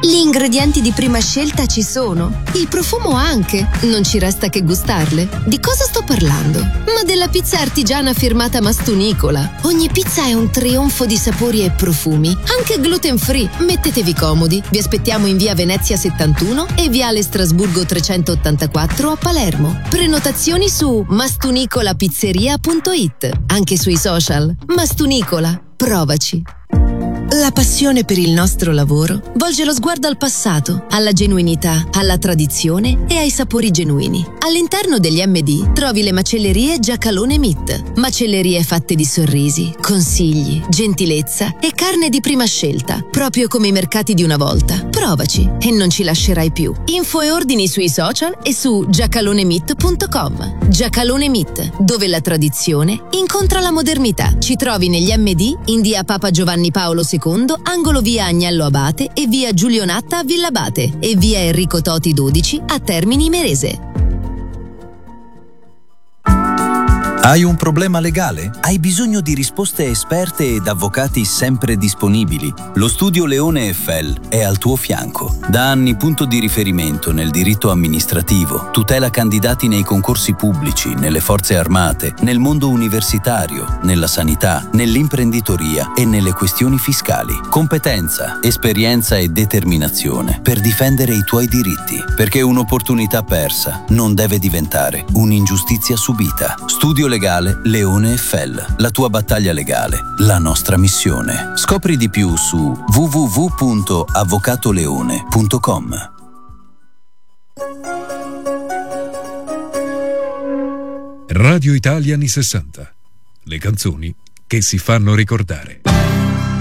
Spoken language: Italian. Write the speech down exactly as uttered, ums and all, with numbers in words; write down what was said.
Gli ingredienti di prima scelta ci sono, il profumo anche, non ci resta che gustarle. Di cosa sto parlando? Ma della pizza artigiana firmata Mastunicola. Ogni pizza è un trionfo di sapori e profumi, anche gluten free. Mettetevi comodi, vi aspettiamo in via Venezia settantuno e viale Strasburgo trecentottantaquattro a Palermo. Prenotazioni su mastunicolapizzeria punto it, anche sui social. Mastunicola, provaci. La passione per il nostro lavoro volge lo sguardo al passato, alla genuinità, alla tradizione e ai sapori genuini. All'interno degli emme di trovi le macellerie Giacalone Meat. Macellerie fatte di sorrisi, consigli, gentilezza e carne di prima scelta, proprio come i mercati di una volta. Provaci e non ci lascerai più. Info e ordini sui social e su giacalonemeat punto com. Giacalone Meat, dove la tradizione incontra la modernità. Ci trovi negli emme di in via Papa Giovanni Paolo secondo, angolo via Agnello Abate e via Giulio Natta a Villabate e via Enrico Toti dodici a Termini Imerese. Hai un problema legale? Hai bisogno di risposte esperte ed avvocati sempre disponibili? Lo Studio Leone e Fel è al tuo fianco. Da anni punto di riferimento nel diritto amministrativo, tutela candidati nei concorsi pubblici, nelle forze armate, nel mondo universitario, nella sanità, nell'imprenditoria e nelle questioni fiscali. Competenza, esperienza e determinazione per difendere i tuoi diritti, perché un'opportunità persa non deve diventare un'ingiustizia subita. Studio Legale Leone e Fel, la tua battaglia legale, la nostra missione. Scopri di più su w w w punto avvocatoleone punto com. Radio Italia anni sessanta. Le canzoni che si fanno ricordare.